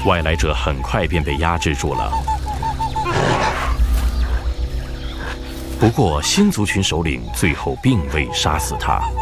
外来者很快便被压制住了。不过，新族群首领最后并未杀死他。